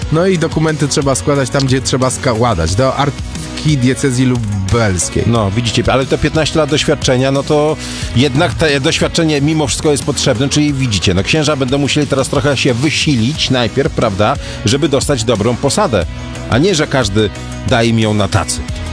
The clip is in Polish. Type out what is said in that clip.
No i dokumenty trzeba składać tam, gdzie trzeba składać, do arkidiecezji lubelskiej. No, widzicie, ale te 15 lat doświadczenia, no to jednak te doświadczenie mimo wszystko jest potrzebne, czyli widzicie, no księża będą musieli teraz trochę się wysilić najpierw, prawda, żeby dostać dobrą posadę, a nie, że każdy da im ją na tacy.